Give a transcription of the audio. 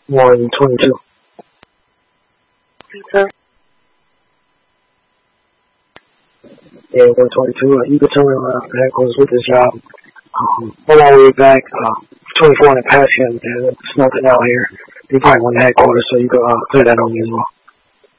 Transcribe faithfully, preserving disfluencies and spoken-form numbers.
one twenty-two. Pizza. Yeah, one twenty-two. Uh, you can tell me uh, headquarters with this job. Um, on my way back, uh, twenty-four in the past, and there's nothing out here. You probably want the headquarters, so you can uh, clear that on me as well.